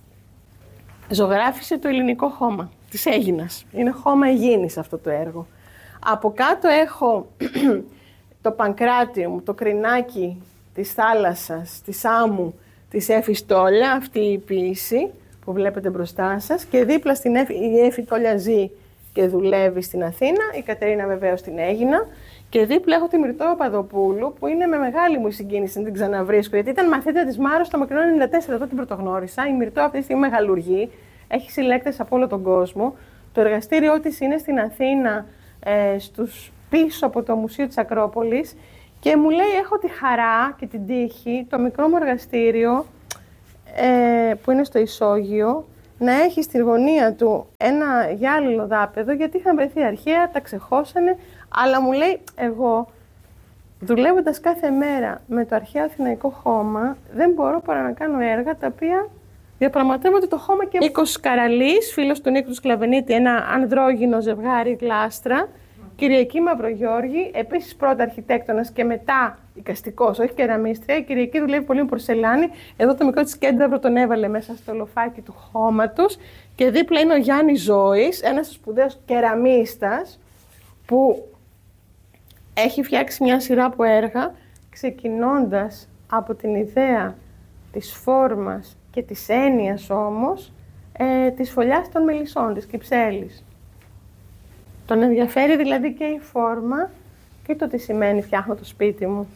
ζωγράφισε το ελληνικό χώμα της Αίγινας. Είναι χώμα Αιγίνης αυτό το έργο. Από κάτω έχω το Πανκράτιουμ, το κρινάκι της θάλασσας, της άμμου, της Έφη Στόλια, αυτή η ποίηση που βλέπετε μπροστά σας, και δίπλα στην Έφη, η Έφη Τόλια ζει και δουλεύει στην Αθήνα, η Κατερίνα βεβαίως στην Αίγινα, και δίπλα έχω τη Μυρτώ Παπαδοπούλου, που είναι με μεγάλη μου συγκίνηση να την ξαναβρίσκω, γιατί ήταν μαθήτρια της Μάρος στο Μακρινό ενενήντα τέσσερα, εδώ την πρωτογνώρισα. Η Μυρτώ αυτή τη στιγμή μεγαλουργεί, έχει συλλέκτες από όλο τον κόσμο. Το εργαστήριό της είναι στην Αθήνα, ε, στους πίσω από το Μουσείο της Ακρόπολης και μου λέει έχω τη χαρά και την τύχη, το μικρό μου εργαστήριο ε, που είναι στο Ισόγειο, να έχει στη γωνία του ένα γυάλινο δάπεδο, γιατί είχαν βρεθεί αρχαία, τα ξεχώσανε, αλλά μου λέει εγώ, δουλεύοντας κάθε μέρα με το αρχαίο Αθηναϊκό χώμα, δεν μπορώ παρά να κάνω έργα τα οποία διαπραγματεύονται το χώμα και... Νίκος Καραλής, φίλος του Νίκου του Σκλαβενίτη, ένα ανδρόγυνο ζευγάρι γλάστρα, Κυριακή Μαυρογιώργη, επίσης πρώτα αρχιτέκτονας και μετά εικαστικός, όχι κεραμίστρια. Η Κυριακή δουλεύει πολύ με πορσελάνη. Εδώ το μικρό της κέντραυρο τον έβαλε μέσα στο λοφάκι του χώματος. Και δίπλα είναι ο Γιάννης Ζώης, ένας σπουδαίος κεραμίστας, που έχει φτιάξει μια σειρά από έργα, ξεκινώντας από την ιδέα της φόρμας και της έννοιας όμως, ε, της φωλιάς των μελισσών, της κυψέλης. Τον ενδιαφέρει δηλαδή και η φόρμα και το τι σημαίνει φτιάχνω το σπίτι μου.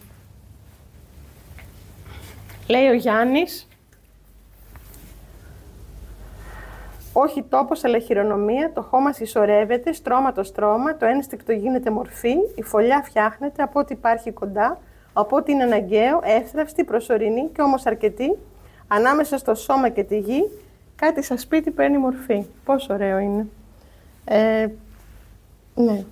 Λέει ο Γιάννης, όχι τόπος αλλά χειρονομία, το χώμα συσσωρεύεται, στρώμα το στρώμα, το ένστικτο γίνεται μορφή, η φωλιά φτιάχνεται από ό,τι υπάρχει κοντά, από ό,τι είναι αναγκαίο, εύθραυστη, προσωρινή και όμως αρκετή, ανάμεσα στο σώμα και τη γη, κάτι σαν σπίτι παίρνει μορφή. Πόσο ωραίο είναι. Ε, ναι.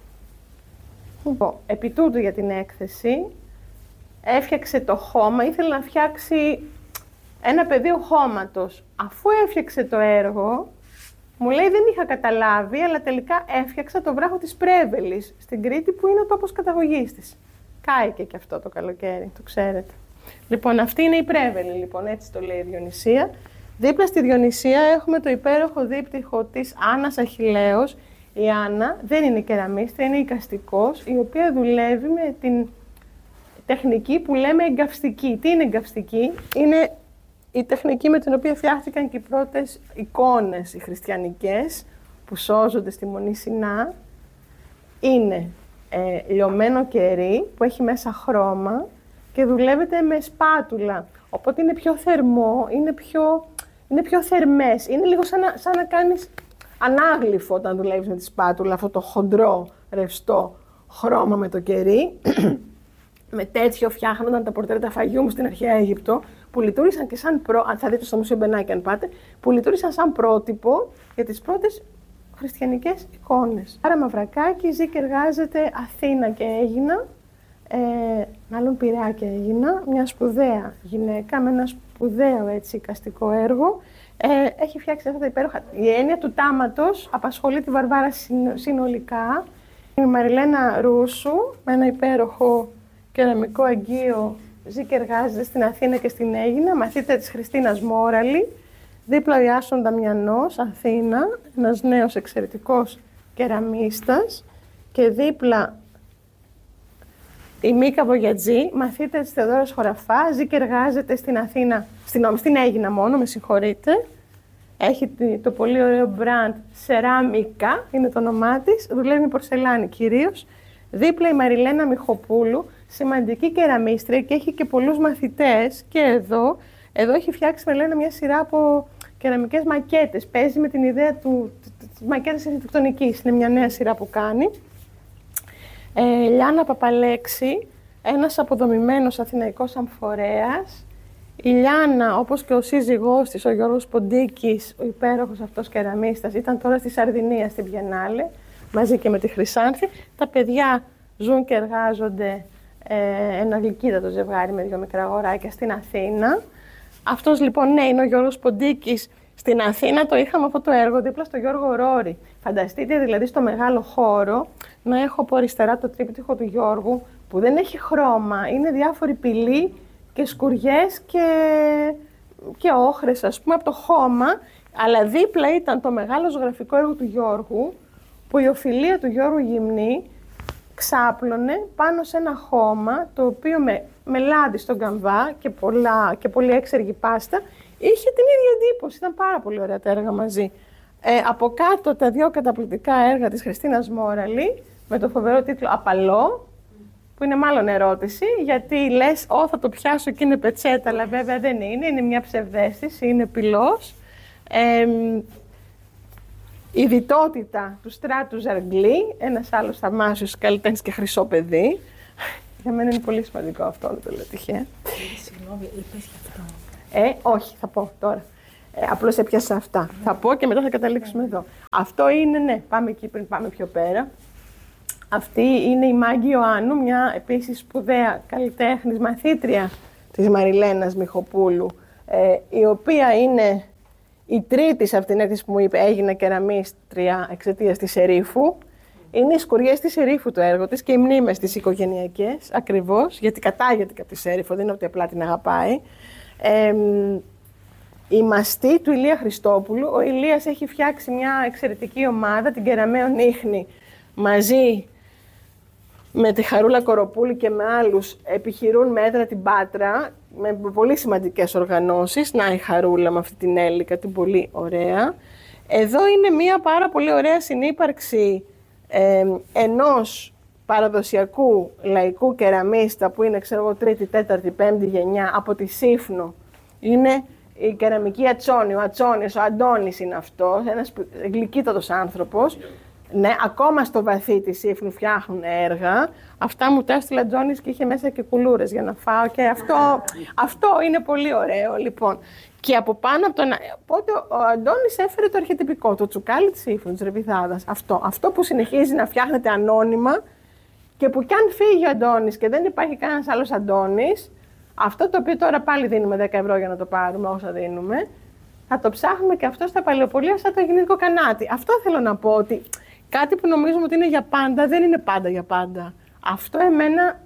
Λοιπόν, επί τούτου για την έκθεση, έφτιαξε το χώμα, ήθελε να φτιάξει ένα πεδίο χώματος. Αφού έφτιαξε το έργο, μου λέει δεν είχα καταλάβει, αλλά τελικά έφτιαξα το βράχο της Πρέβελης, στην Κρήτη, που είναι ο τόπος καταγωγής της. Κάηκε και αυτό το καλοκαίρι, το ξέρετε. Λοιπόν, αυτή είναι η Πρέβελη, λοιπόν, έτσι το λέει η Διονυσία. Δίπλα στη Διονυσία έχουμε το υπέροχο δίπτυχο της Άννας Αχιλλέως. Η Άννα δεν είναι κεραμίστρια, είναι εικαστικός, η οποία δουλεύει με την τεχνική που λέμε εγκαυστική. Τι είναι εγκαυστική? Είναι η τεχνική με την οποία φτιάχτηκαν και οι πρώτες εικόνες οι χριστιανικές που σώζονται στη Μονή Σινά. Είναι ε, λιωμένο κερί που έχει μέσα χρώμα και δουλεύεται με σπάτουλα. Οπότε είναι πιο θερμό, είναι πιο, είναι πιο θερμές. Είναι λίγο σαν να, σαν να κάνεις ανάγλυφο όταν δουλεύεις με τη σπάτουλα, αυτό το χοντρό, ρευστό χρώμα με το κερί. Με τέτοιο φτιάχνονταν τα πορτρέτα Φαγιούμ στην αρχαία Αίγυπτο, που λειτουργήσαν και σαν προ... αν θα δείτε στο Μουσείο Μπενάκη αν πάτε, που λειτουργήσαν σαν πρότυπο για τις πρώτες χριστιανικές εικόνες. Άρα Μαυρακάκη ζει και εργάζεται Αθήνα και Αίγινα, ε, μάλλον Πειραιά και Αίγινα, μια σπουδαία γυναίκα με ένα σπουδαίο έτσι εικαστικό έργο. Ε, έχει φτιάξει αυτά τα υπέροχα. Η έννοια του τάματος απασχολεί τη Βαρβάρα συνολικά. Η Μαριλένα Ρούσου, με ένα υπέροχο κεραμικό αγγείο, ζει και εργάζεται στην Αθήνα και στην Αίγινα, μαθήτρια της Χριστίνας Μόραλη. Δίπλα ο Ιάσον Δαμιανός, Αθήνα, ένας νέος εξαιρετικός κεραμίστας. Και δίπλα η Μίκα Βογιατζή, μαθήτρια της Θεοδόρας Χωραφά, ζει και εργάζεται στην Αθήνα, στην, στην Αίγινα μόνο, με συγχωρείτε. Έχει το πολύ ωραίο brand Σεράμικα, είναι το όνομά της, δουλεύει με πορσελάνη κυρίως. Δίπλα η Μαριλένα Μιχοπούλου, σημαντική κεραμίστρια και έχει και πολλούς μαθητές. Και εδώ, εδώ έχει φτιάξει με λένε μια σειρά από κεραμικές μακέτες. Παίζει με την ιδέα του, της μακέτας αρχιτεκτονικής. Είναι μια νέα σειρά που κάνει. Ε, Λιάννα Παπαλέξη, ένας αποδομημένος αθηναϊκός αμφορέας. Η Λιάννα, όπως και ο σύζυγός της, ο Γιώργος Ποντίκης, ο υπέροχος αυτός κεραμίστας, ήταν τώρα στη Σαρδινία, στην Βιενάλε, μαζί και με τη Χρυσάνθη. Τα παιδιά ζουν και εργάζονται ε, ένα γλυκύτατο ζευγάρι με δύο μικρά αγοράκια στην Αθήνα. Αυτός λοιπόν, ναι, είναι ο Γιώργος Ποντίκης. Στην Αθήνα το είχαμε αυτό το έργο δίπλα στο Γιώργο Ρόρη. Φανταστείτε δηλαδή στο μεγάλο χώρο να έχω από αριστερά το τρίπτυχο του Γιώργου, που δεν έχει χρώμα, είναι διάφοροι πυλοί και σκουριές και, και όχρες, ας πούμε, από το χώμα, αλλά δίπλα ήταν το μεγάλο ζωγραφικό έργο του Γιώργου, που η οφειλία του Γιώργου Γυμνή ξάπλωνε πάνω σε ένα χώμα, το οποίο με, με λάδι στον καμβά και, πολλά, και πολύ έξεργη πάστα, είχε την ίδια εντύπωση. Ήταν πάρα πολύ ωραία τα έργα μαζί. Ε, από κάτω τα δύο καταπληκτικά έργα της Χριστίνας Μόραλη, με το φοβερό τίτλο «Απαλό», που είναι μάλλον ερώτηση, γιατί λες, «Ω, θα το πιάσω και είναι πετσέτα», αλλά βέβαια δεν είναι, είναι μια ψευδαίσθηση, είναι πυλός. Ε, η διτότητα του Στράτου Ζαργκλή, ένας άλλος θαυμάσιος καλλιτέχνης και χρυσό παιδί. Για μένα είναι πολύ σημαντικό αυτό, δεν το λέω τυχαία.
Συγγνώμη, είπες γι' αυτό.
Ε, όχι, θα πω τώρα. Ε, απλώς έπιασα αυτά. Mm. Θα πω και μετά θα καταλήξουμε mm. εδώ. Αυτό είναι, ναι, πάμε εκεί πριν πάμε πιο πέρα. Αυτή είναι η Μάγκη Ιωάννου, μια επίσης σπουδαία καλλιτέχνης, μαθήτρια της Μαριλένας Μιχοπούλου, ε, η οποία είναι η τρίτη σε αυτήν την έκθεση που μου είπε έγινα κεραμίστρια εξαιτίας της Ερήφου. Είναι οι σκουριές της Ερήφου το έργο της και οι μνήμες της οικογενειακές, ακριβώς, γιατί κατάγεται και από τη Ερήφου, δεν είναι ότι απλά την αγαπάει. Ε, η μαστή του Ηλία Χριστόπουλου. Ο Ηλίας έχει φτιάξει μια εξαιρετική ομάδα, την Κεραμαίων Ίχνη, μαζί με τη Χαρούλα Κοροπούλη και με άλλους, επιχειρούν μέτρα την Πάτρα, με πολύ σημαντικές οργανώσεις. Να η Χαρούλα με αυτή την Έλικα, την πολύ ωραία. Εδώ είναι μια πάρα πολύ ωραία συνύπαρξη ε, ενός παραδοσιακού λαϊκού κεραμίστα που είναι, ξέρω εγώ, τρίτη, τέταρτη, πέμπτη γενιά από τη Σύφνο. Είναι η κεραμική Ατσόνη, ο Ατσόνης, ο Αντώνης είναι αυτός, ένας γλυκύτατος άνθρωπος. Ναι, ακόμα στο βαθύ της Σύφνου φτιάχνουν έργα. Αυτά μου τα έστειλε ο Αντώνης και είχε μέσα και κουλούρες για να φάω και αυτό, αυτό είναι πολύ ωραίο, λοιπόν. Και από πάνω από τον... Οπότε ο Αντώνης έφερε το αρχετυπικό, το τσουκάλι της Σύφνου, της Ρεβιδάδας. Αυτό, αυτό που συνεχίζει να φτιάχνεται ανώνυμα και που κι αν φύγει ο Αντώνης και δεν υπάρχει κανένας άλλος Αντώνης, αυτό το οποίο τώρα πάλι δίνουμε δέκα ευρώ για να το πάρουμε, όσα δίνουμε, θα το ψάχνουμε και αυτό στα παλαιοπολία σαν το γυναίκο κανάτι. Αυτό θέλω να πω, ότι κάτι που νομίζουμε ότι είναι για πάντα, δεν είναι πάντα για πάντα. Αυτό εμένα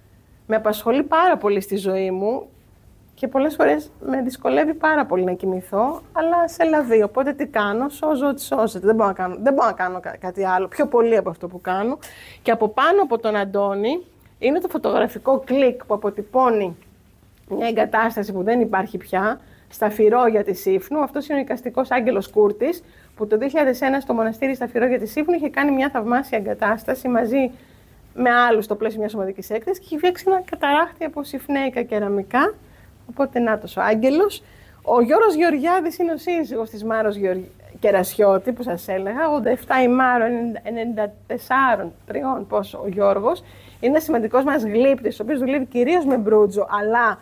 με απασχολεί πάρα πολύ στη ζωή μου και πολλές φορές με δυσκολεύει πάρα πολύ να κοιμηθώ, αλλά σε λαβεί. Οπότε τι κάνω, σώζω ό,τι σώζεται. Δεν μπορώ να κάνω, δεν μπορώ να κάνω κά- κάτι άλλο, πιο πολύ από αυτό που κάνω. Και από πάνω από τον Αντώνη είναι το φωτογραφικό κλικ που αποτυπώνει μια εγκατάσταση που δεν υπάρχει πια, στα Φυρόγια της Σύφνου. Αυτός είναι ο εικαστικός Άγγελος Κούρτης, που το δύο χιλιάδες ένα στο μοναστήρι στα Φυρόγια της Σύφνου είχε κάνει μια θαυμάσια εγκατάσταση μαζί με άλλους στο πλαίσιο μιας ομαδικής έκθεσης και είχε φτιάξει ένα καταράχτη από συφνέικα κεραμικά. Οπότε νάτος ο Άγγελος. Ο Γιώργος Γεωργιάδης είναι ο σύζυγος της Μάρος Γεωργ... Κερασιώτη, που σας έλεγα, ογδόντα επτά η Μάρο, ενενήντα τέσσερα τριών πόσο ο Γιώργος. Είναι ένας σημαντικός μας γλύπτης, ο οποίος δουλεύει κυρίως με μπρούτζο, αλλά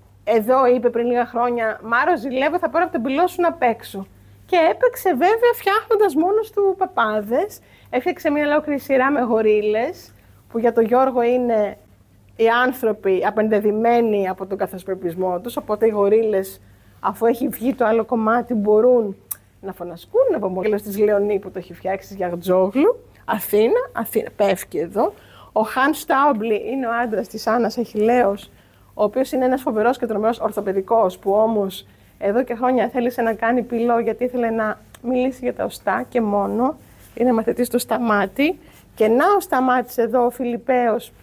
εδώ είπε πριν λίγα χρόνια, Μάρο ζηλεύω, θα πάρω από τον πυλό σου να παίξω. Και έπαιξε βέβαια φτιάχνοντας μόνος του παπάδες. Έφτιαξε μια ολόκληρη σειρά με γορίλες, που για τον Γιώργο είναι οι άνθρωποι απεντεδειμένοι από τον καθασπρεπισμό τους. Οπότε οι γορίλες, αφού έχει βγει το άλλο κομμάτι, μπορούν να φωνασκούν από μόλις της Λεωνή που το έχει φτιάξει της Γιαγτζόγλου. Αθήνα, Αθήνα, πέφτει εδώ. Ο Χαν Στάουμπλι είναι ο άντρας της Άννας Αχιλλέως, ο οποίος είναι ένας φοβερός και τρομερός ορθοπαιδικός, που όμως εδώ και χρόνια θέλησε να κάνει πυλό γιατί ήθελε να μιλήσει για τα οστά και μόνο. Είναι μαθητής του Σταμάτη. Και να ο Σταμάτης εδώ, ο Φιλιππέος,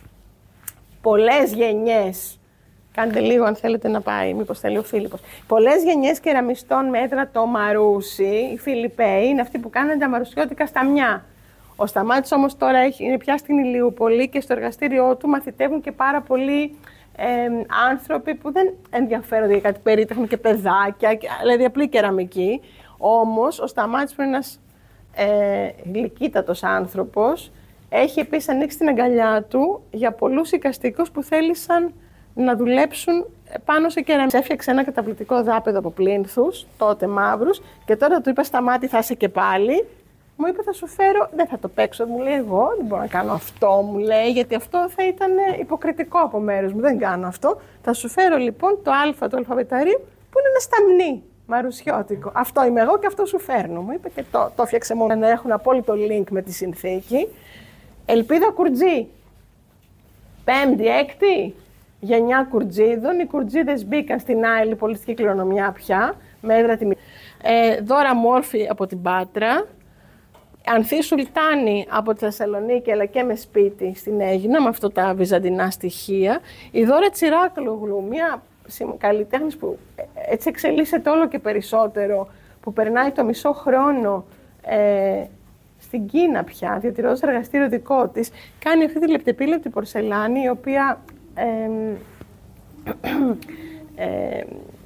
πολλές γενιές. Κάντε λίγο αν θέλετε να πάει, μήπως θέλει ο Φίλιππος. Πολλές γενιές κεραμιστών με έδρα το Μαρούσι, οι Φιλιππέοι, είναι αυτοί που κάνουν τα μαρουσιώτικα σταμιά. Ο Σταμάτης όμως τώρα έχει, είναι πια στην Ηλιούπολη και στο εργαστήριό του μαθητεύουν και πάρα πολλοί ε, άνθρωποι που δεν ενδιαφέρονται για κάτι περίτεχνο και παιδάκια, δηλαδή απλή κεραμική. Όμως ο Σταμάτης που είναι ένας ε, γλυκύτατος άνθρωπος, έχει επίσης ανοίξει την αγκαλιά του για πολλούς εικαστικούς που θέλησαν να δουλέψουν πάνω σε κεραμική. Έφτιαξε ένα καταπληκτικό δάπεδο από πλήνθους, τότε μαύρους, και τώρα του είπα Σταμάτη, θα είσαι και πάλι. Μου είπε θα σου φέρω, δεν θα το παίξω. Μου λέει εγώ δεν μπορώ να κάνω αυτό, μου λέει, γιατί αυτό θα ήταν υποκριτικό από μέρους μου. Δεν κάνω αυτό. Θα σου φέρω λοιπόν το Α του αλφαβηταρίου που είναι ένα σταμνί μαρουσιώτικο. Αυτό είμαι εγώ και αυτό σου φέρνω. Μου είπε και το, το φτιάξε μόνο να έχουν απόλυτο link με τη συνθήκη. Ελπίδα Κουρτζή. Πέμπτη, έκτη γενιά Κουρτζίδων. Οι Κουρτζίδες μπήκαν στην άλλη πολιτική κληρονομιά πια. Με έδρα τη... ε, Δώρα Μόρφη από την Πάτρα. Ανθή Σουλτάνη από τη Θεσσαλονίκη, αλλά και με σπίτι στην Αίγινα, με αυτά τα βυζαντινά στοιχεία. Η Δώρα Τσιράκλογλου, μια καλλιτέχνης που έτσι εξελίσσεται όλο και περισσότερο, που περνάει το μισό χρόνο ε, στην Κίνα πια, διατηρώντας εργαστήριο δικό της, κάνει αυτή τη λεπτεπίλεπτη πορσελάνη, η οποία ε, ε,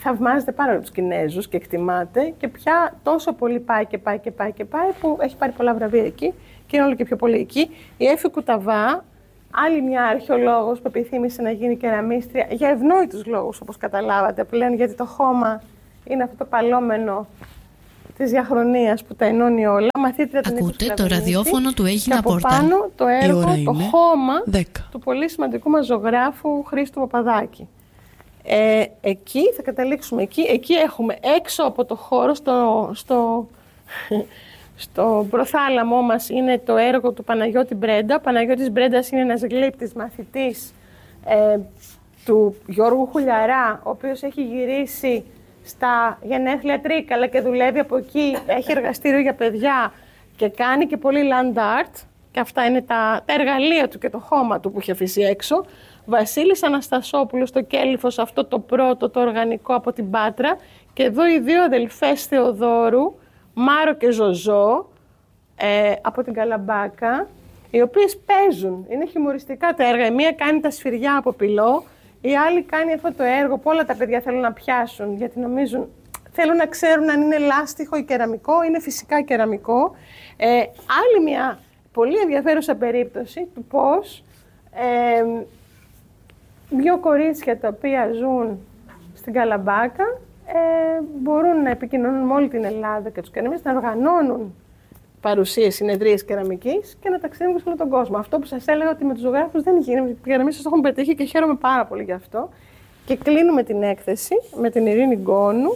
θαυμάζεται πάρα πολύ τους Κινέζους και εκτιμάται και πια τόσο πολύ πάει και πάει και πάει και πάει που έχει πάρει πολλά βραβεία εκεί και είναι όλο και πιο πολύ εκεί. Η Έφη Κουταβά, άλλη μια αρχαιολόγος που επιθύμησε να γίνει κεραμίστρια για ευνόητους λόγους, όπως καταλάβατε πλέον, γιατί το χώμα είναι αυτό το παλόμενο της διαχρονίας που τα ενώνει όλα. Μαθήτρια την
Ακούτε το ραδιόφωνο του Έγινα Πόρταλ.
Και από πάνω το έργο, το χώμα
δέκα.
Του πολύ σημαντικού μας ζωγράφου Χρήστου Παπαδάκη. Ε, εκεί θα καταλήξουμε εκεί. Εκεί έχουμε έξω από το χώρο, στο, στο, στο προθάλαμό μας, είναι το έργο του Παναγιώτη Μπρέντα. Ο Παναγιώτης Μπρέντας είναι ένας γλύπτης μαθητής ε, του Γιώργου Χουλιαρά, ο οποίος έχει γυρίσει στα γενέθλια Τρίκαλα και δουλεύει από εκεί, έχει εργαστήριο για παιδιά και κάνει και πολύ land art και αυτά είναι τα, τα εργαλεία του και το χώμα του που έχει αφήσει έξω. Βασίλης Αναστασόπουλος στο Κέλυφος, αυτό το πρώτο, το οργανικό από την Πάτρα, και εδώ οι δύο αδελφές Θεοδόρου, Μάρο και Ζωζό, ε, από την Καλαμπάκα, οι οποίες παίζουν, είναι χιουμοριστικά τα έργα. Η μία κάνει τα σφυριά από πυλό, η άλλη κάνει αυτό το έργο που όλα τα παιδιά θέλουν να πιάσουν, γιατί νομίζουν, θέλουν να ξέρουν αν είναι λάστιχο ή κεραμικό, είναι φυσικά κεραμικό. Ε, άλλη μια πολύ ενδιαφέρουσα περίπτωση του πώς ε, δύο κορίτσια τα οποία ζουν στην Καλαμπάκα ε, μπορούν να επικοινωνούν με όλη την Ελλάδα και τους κεραμίστες, να οργανώνουν παρουσίες, συνεδρίες κεραμικής και να ταξιδεύουν σε όλο τον κόσμο. Αυτό που σας έλεγα ότι με τους ζωγράφους δεν γίνει. Οι κεραμίστες το έχουν πετύχει και χαίρομαι πάρα πολύ γι' αυτό. Και κλείνουμε την έκθεση με την Ειρήνη Γκόνου.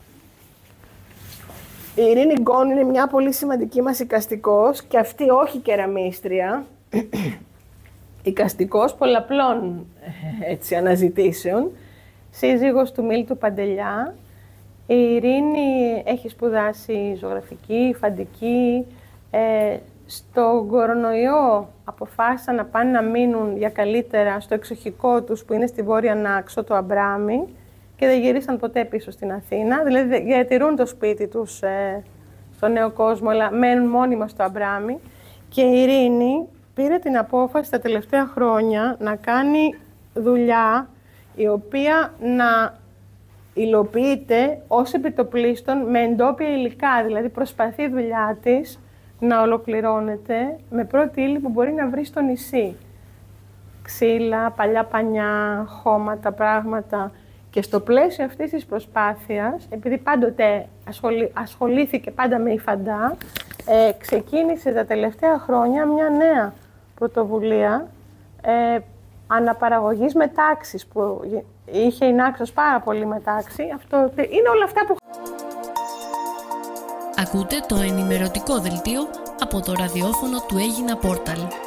Η Ειρήνη Γκόνου είναι μια πολύ σημαντική μας εικαστικός και αυτή όχι κεραμίστρια. Εικαστικός πολλαπλών έτσι, αναζητήσεων. Σύζυγος του Μίλτου Παντελιά. Η Ειρήνη έχει σπουδάσει ζωγραφική, φαντική. Ε, στο κορονοϊό αποφάσισαν να πάνε να μείνουν για καλύτερα στο εξοχικό τους που είναι στη Βόρεια Νάξο, το Αμπράμι, και δεν γυρίσαν ποτέ πίσω στην Αθήνα. Δηλαδή διατηρούν το σπίτι τους ε, στο νέο κόσμο, αλλά μένουν μόνιμα στο Αμπράμι. Και η Ειρήνη πήρε την απόφαση τα τελευταία χρόνια να κάνει δουλειά η οποία να υλοποιείται ως επιτοπλίστων με εντόπια υλικά, δηλαδή προσπαθεί η δουλειά της να ολοκληρώνεται με πρώτη ύλη που μπορεί να βρει στο νησί. Ξύλα, παλιά πανιά, χώματα, πράγματα. Και στο πλαίσιο αυτής της προσπάθειας, επειδή πάντοτε ασχολη... ασχολήθηκε πάντα με υφαντά, ε, ξεκίνησε τα τελευταία χρόνια μια νέα πρωτοβουλία ε, αναπαραγωγής μετάξης που είχε η Νάξος πάρα πολύ μετάξι. Αυτό είναι όλα αυτά που...
Ακούτε το ενημερωτικό δελτίο από το ραδιόφωνο του Έγινα Πόρταλ.